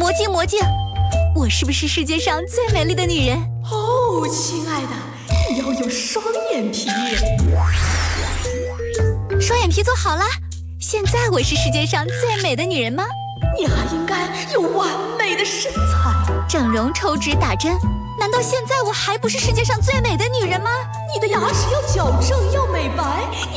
镜魔镜，我是不是世界上最美丽的女人？ 哦，亲爱的，你要有双眼皮。 双眼皮做好了，现在我是世界上最美的女人吗？ 你还应该有完美的身材。 整容、抽脂、打针，难道现在我还不是世界上最美的女人吗？ 你的牙齿要矫正，要美白。